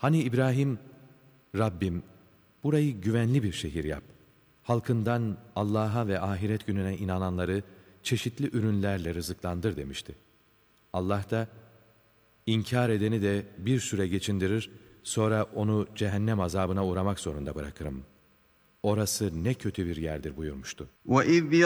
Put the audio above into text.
Hani İbrahim, Rabbim burayı güvenli bir şehir yap. Halkından Allah'a ve ahiret gününe inananları çeşitli ürünlerle rızıklandır demişti. Allah da, inkar edeni de bir süre geçindirir, sonra onu cehennem azabına uğramak zorunda bırakırım. Orası ne kötü bir yerdir buyurmuştu. وَإِذْ